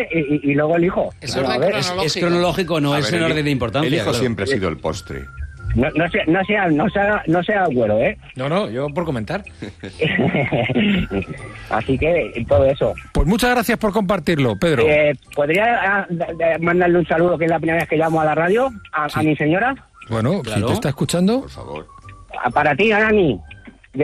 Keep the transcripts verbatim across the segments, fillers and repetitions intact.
y, y, y luego el hijo. Es, Pero, orden ver, cronológico. Es, es cronológico, no A es ver, en el- orden de importancia. El hijo claro. siempre ha sido el postre. no, no sea, no sea, no sea, no sea agüero, ¿eh? No, no, yo por comentar. Así que todo eso. Pues muchas gracias por compartirlo, Pedro. Eh, ¿Podría ah, de- de mandarle un saludo, que es la primera vez que llamo a la radio, a, Sí. a mi señora? Bueno, Claro. si te está escuchando... Por favor. A- Para ti, Nani. De-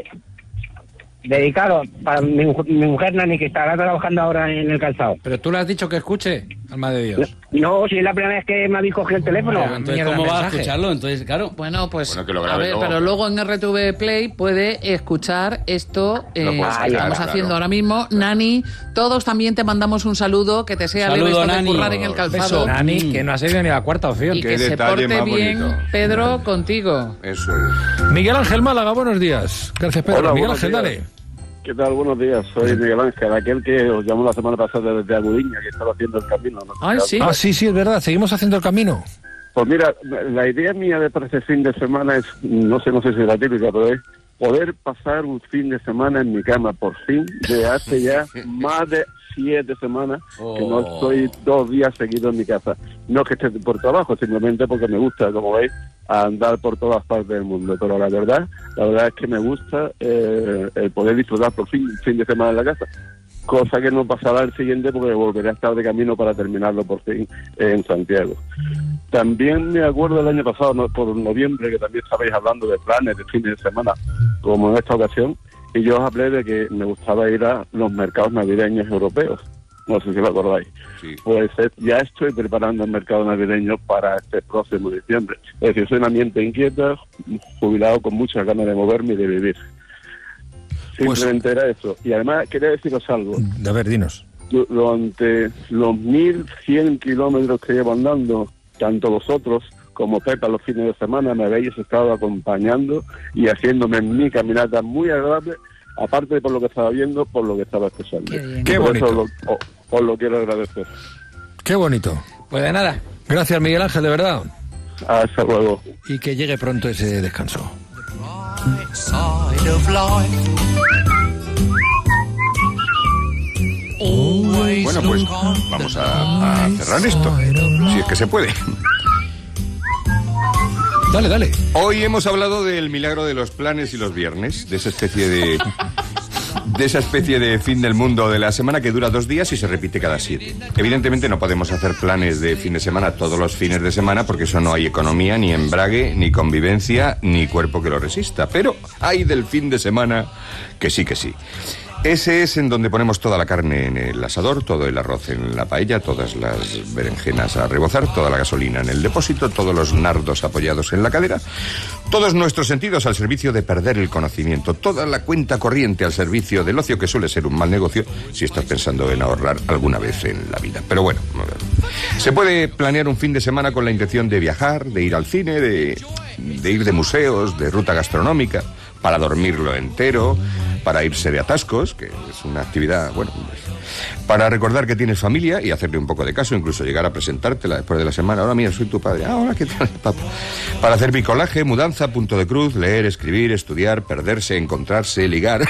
dedicado para mi, mu- mi mujer, Nani, que estará trabajando ahora en el calzado. Pero tú le has dicho que escuche, alma de Dios. No, si es la primera vez que me habéis cogido el teléfono. Bueno, Entonces, Mierda, ¿cómo va a mensaje. escucharlo? Entonces, claro. Bueno, pues Bueno, que lo a grabe ver, luego. pero luego en R T V Play puede escuchar esto eh, Lo puede que sacar, estamos claro. haciendo ahora mismo. Nani, todos también te mandamos un saludo, que te sea Saludo, leve esto de Nani. currar en el calzado. Nani, que no ha sido ni la cuarta opción. Y Qué que se detalle porte más bien, bonito. Pedro, contigo. Eso es. Miguel Ángel Málaga, buenos días. Gracias, Pedro. Hola, Miguel buenos Ángel, días. dale. ¿Qué tal? Buenos días. Soy Miguel Ángel, aquel que os llamó la semana pasada desde Agudiña, que estaba haciendo el camino. ¿no? Ay, sí. Ah, sí, sí, es verdad. Seguimos haciendo el camino. Pues mira, la idea mía de para este fin de semana es, no sé, no sé si es la típica, pero es poder pasar un fin de semana en mi cama, por fin, de hace ya más de siete semanas que no Oh. estoy dos días seguidos en mi casa. No es que esté por trabajo, simplemente porque me gusta, como veis, andar por todas partes del mundo. Pero la verdad, la verdad es que me gusta eh, el poder disfrutar por fin un fin de semana en la casa. Cosa que no pasará el siguiente porque volveré a estar de camino para terminarlo por fin en Santiago. También me acuerdo del año pasado, no, por noviembre, que también estabais hablando de planes de fines de semana, como en esta ocasión, y yo os hablé de que me gustaba ir a los mercados navideños europeos. No sé si lo acordáis. Sí. Pues eh, ya estoy preparando el mercado navideño para este próximo diciembre. Es decir, soy un ambiente inquieto, jubilado con muchas ganas de moverme y de vivir. Pues- Simplemente era eso. Y además quería deciros algo. A ver, dinos. Du- Durante los mil cien kilómetros que llevo andando, tanto vosotros como Pepa los fines de semana me habéis estado acompañando y haciéndome mi caminata muy agradable, aparte de por lo que estaba viendo, por lo que estaba escuchando. Qué bien. Y Qué por bonito. eso lo- o- os lo quiero agradecer. Qué bonito. Pues de nada. Gracias, Miguel Ángel, de verdad. Hasta luego. Y que llegue pronto ese descanso. Side of life. Always Bueno, pues look on vamos the a, a cerrar esto. Si es que se puede. Dale, dale. Hoy hemos hablado del milagro de los planes y los viernes, de esa especie de de esa especie de fin del mundo de la semana que dura dos días y se repite cada siete. Evidentemente no podemos hacer planes de fin de semana todos los fines de semana porque eso no hay economía, ni embrague, ni convivencia, ni cuerpo que lo resista. Pero hay del fin de semana que sí que sí. Ese es en donde ponemos toda la carne en el asador, todo el arroz en la paella, todas las berenjenas a rebozar, toda la gasolina en el depósito, todos los nardos apoyados en la cadera, todos nuestros sentidos al servicio de perder el conocimiento, toda la cuenta corriente al servicio del ocio, que suele ser un mal negocio si estás pensando en ahorrar alguna vez en la vida. Pero bueno, se puede planear un fin de semana con la intención de viajar, de ir al cine, de, de ir de museos, de ruta gastronómica, para dormirlo entero, para irse de atascos, que es una actividad, bueno, para recordar que tienes familia y hacerle un poco de caso, incluso llegar a presentártela después de la semana. Ahora, mira, soy tu padre. Ah, hola, ¿qué tal, papá? Para hacer bricolaje, mudanza, punto de cruz, leer, escribir, estudiar, perderse, encontrarse, ligar.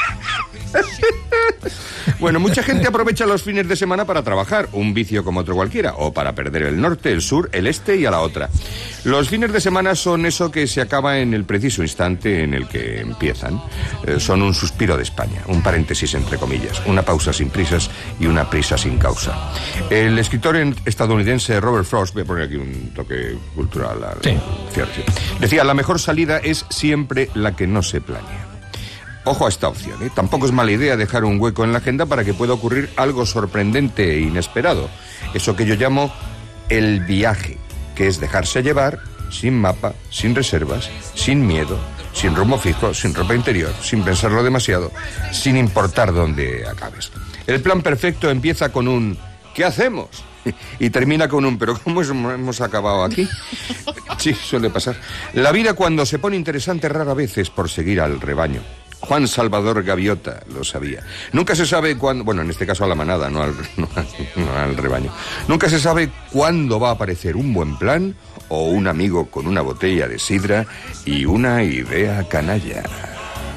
Bueno, mucha gente aprovecha los fines de semana para trabajar, un vicio como otro cualquiera, o para perder el norte, el sur, el este y a la otra. Los fines de semana son eso que se acaba en el preciso instante en el que empiezan. Eh, son un suspiro de España, un paréntesis entre comillas, una pausa sin prisas y una prisa sin causa. El escritor estadounidense Robert Frost, voy a poner aquí un toque cultural al Sí. cierre, sí, decía, la mejor salida es siempre la que no se planea. Ojo a esta opción, ¿eh? Tampoco es mala idea dejar un hueco en la agenda para que pueda ocurrir algo sorprendente e inesperado. Eso que yo llamo el viaje, que es dejarse llevar sin mapa, sin reservas, sin miedo, sin rumbo fijo, sin ropa interior, sin pensarlo demasiado, sin importar dónde acabes. El plan perfecto empieza con un ¿qué hacemos? Y termina con un ¿pero cómo hemos acabado aquí? Sí, suele pasar. La vida cuando se pone interesante rara vez es por seguir al rebaño. Juan Salvador Gaviota lo sabía. Nunca se sabe cuándo, bueno, en este caso a la manada, no al, no, no al rebaño. Nunca se sabe cuándo va a aparecer un buen plan o un amigo con una botella de sidra y una idea canalla.